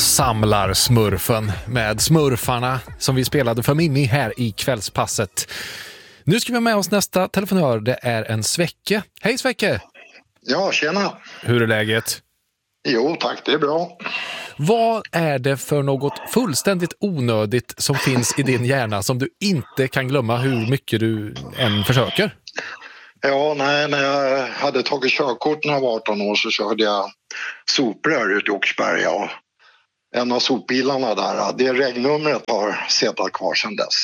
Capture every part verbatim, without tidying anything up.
Samlarsmurfen med smurfarna som vi spelade för Mimmi här i kvällspasset. Nu ska vi med oss nästa telefonör. Det är en Svecke. Hej Svecke! Ja, tjena. Hur är läget? Jo tack, det är bra. Vad är det för något fullständigt onödigt som finns i din hjärna som du inte kan glömma hur mycket du än försöker? Ja, nej, när jag hade tagit körkort när jag var arton år så körde jag soprör ut i Oxberga och en av sopbilarna där, det regnumret har suttit kvar sedan dess.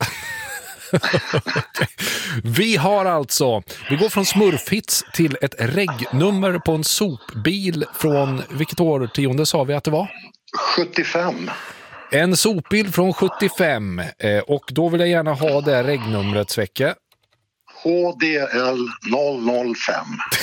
Vi har alltså, vi går från smurfhits till ett regnummer på en sopbil från, vilket årtionde sa vi att det var? sjuttiofem. En sopbil från sjuttiofem och då vill jag gärna ha det regnumret, Svecke. H D L noll noll fem.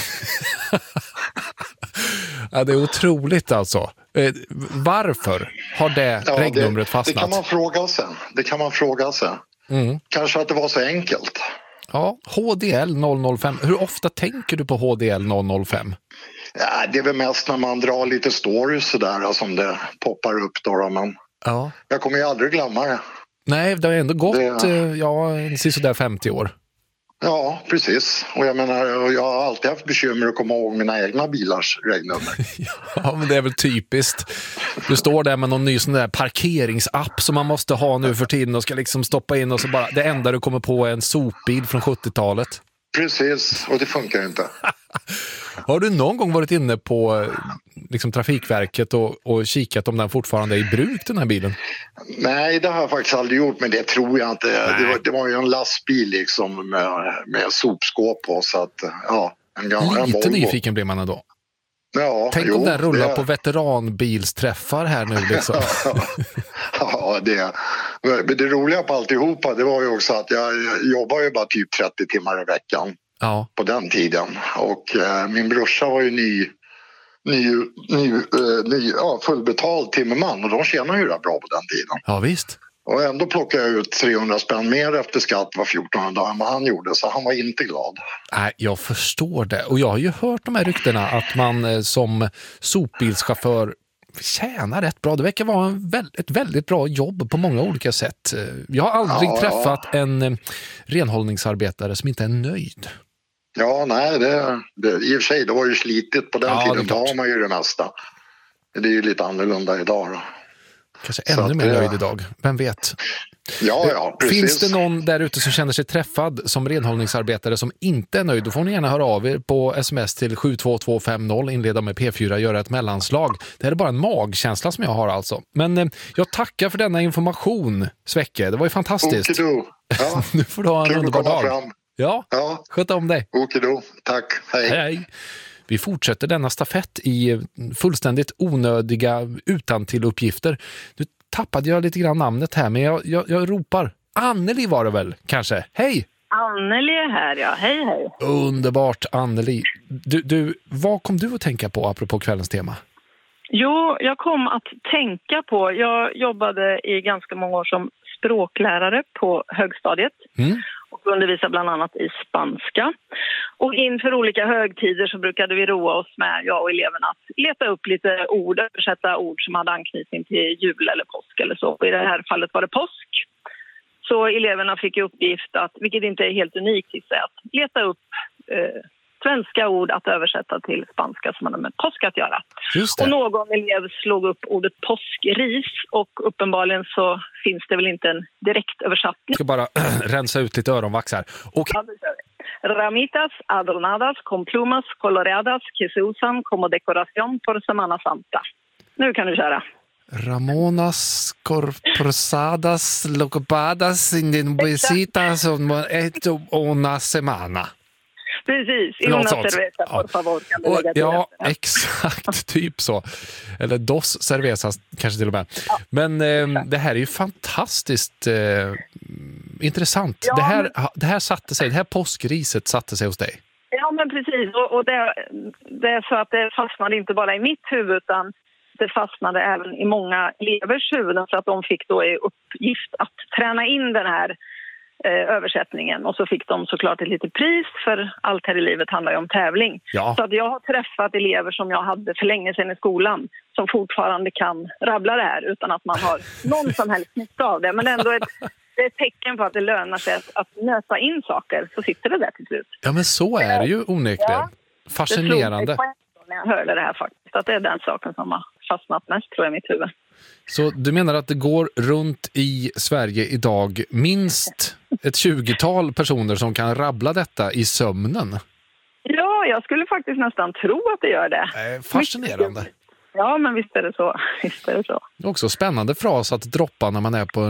Ja, det är otroligt alltså. Varför har det ja, regnumret fastnat? Det kan man fråga sig. Det kan man fråga sig. Mm. Kanske att det var så enkelt. Ja, H D L noll noll fem. Hur ofta tänker du på H D L noll noll fem? Ja, det är väl mest när man drar lite stories sådär som det poppar upp då. Men ja. Jag kommer ju aldrig glömma det. Nej, det har ändå gått det... ja, sådär femtio år. Ja, precis. Och jag menar, jag har alltid haft bekymmer att komma ihåg mina egna bilars regnummer. Ja, men det är väl typiskt. Du står där med någon ny sån där parkeringsapp som man måste ha nu för tiden och ska liksom stoppa in och så bara, det enda du kommer på är en sopbil från sjuttiotalet. Precis, och det funkar inte. Har du någon gång varit inne på liksom, Trafikverket och, och kikat om den fortfarande är i bruk, den här bilen? Nej, det har jag faktiskt aldrig gjort, men det tror jag inte. Det var, det var ju en lastbil liksom med, med sopskåp på, så att ja. En gammal, Lite en nyfiken blir man ändå. Ja, tänk jo, om den rullar det... på veteranbilsträffar här nu liksom. Ja, det. Men det roliga på alltihopa, det var ju också att jag jobbar ju bara typ trettio timmar i veckan. Ja. På den tiden. Och eh, min brorsa var ju ny, ny, ny, eh, ny ja, fullbetald timmerman och de tjänar ju rätt bra på den tiden. Ja, visst. Och ändå plockade jag ut trehundra spänn mer efter skatt var fjortonde dag än vad han gjorde, så han var inte glad. Nej, jag förstår det. Och jag har ju hört de här ryktena att man som sopbilschaufför tjänar rätt bra. Det verkar vara en vä- ett väldigt bra jobb på många olika sätt. Jag har aldrig ja, träffat ja. en renhållningsarbetare som inte är nöjd. Ja, nej, det, det, i och för sig, det var ju slitigt på den ja, tiden. Då har man ju det mesta. Det är ju lite annorlunda idag då. Kanske ännu mer nöjd idag, vem vet? Ja, ja, precis. Finns det någon där ute som känner sig träffad som renhållningsarbetare som inte är nöjd? Då får ni gärna höra av er på sms till sju två två fem noll, inleda med P fyra, göra ett mellanslag. Det här är bara en magkänsla som jag har alltså. Men eh, jag tackar för denna information, Svecke. Det var ju fantastiskt. Okido. Ja. Nu får du ha en Kul underbar dag. Fram. Ja, ja. Sköta om dig. Okido. Tack. Hej. Hej, hej. Vi fortsätter denna stafett i fullständigt onödiga utantilluppgifter. Nu tappade jag lite grann namnet här, men jag, jag, jag ropar. Anneli var det väl, kanske? Hej! Anneli är här, ja. Hej, hej. Underbart, Anneli. Du, du, vad kom du att tänka på apropå kvällens tema? Jo, jag kom att tänka på... Jag jobbade i ganska många år som språklärare på högstadiet. Mm. Och undervisade bland annat i spanska. Och inför olika högtider så brukade vi roa oss med, jag och eleverna, att leta upp lite ord, översätta ord som hade anknytning till jul eller påsk eller så. Och i det här fallet var det påsk. Så eleverna fick i uppgift att, vilket inte är helt unikt i sig, att leta upp eh, svenska ord att översätta till spanska som hade med påsk att göra. Och någon elev slog upp ordet påskris och uppenbarligen så finns det väl inte en direkt översättning. Jag ska bara rensa ut lite öronvax här. Och... Ja, Ramitas adornadas con plumas coloreadas que se usan como decoración por Semana Santa. Nu kan du köra. Ramonas corporadas locopadas in den visitas una semana. Precis, i una cerveza, por favor. Kan du lägga till ja, det? Exakt, typ så. Eller dos cervezas kanske till och med. Ja, men eh, det här är ju fantastiskt eh, intressant. Ja, det, här, men... det här satte sig, det här påskriset satte sig hos dig. Ja, men precis. Och, och det, det är så att det fastnade inte bara i mitt huvud, utan det fastnade även i många elevers huvuden, så att de fick då i uppgift att träna in den här eh, översättningen. Och så fick de såklart ett litet pris, för allt här i livet handlar ju om tävling. Ja. Så att jag har träffat elever som jag hade för länge sedan i skolan som fortfarande kan rabbla det här utan att man har någon som helst nytta av det. Men ändå ett, det är ett tecken på att det lönar sig att, att nöta in saker, så sitter det där till slut. Ja, men så är det ju onekligen. Ja. Fascinerande. Det när jag hörde det här faktiskt, att det är den saken som har fastnat mest, tror jag, i mitt huvud. Så du menar att det går runt i Sverige idag minst ett tjugotal personer som kan rabbla detta i sömnen? Ja, jag skulle faktiskt nästan tro att det gör det. Eh, fascinerande. Ja, men visst är det så. Visst är det så. Det är också spännande fras att droppa när man är på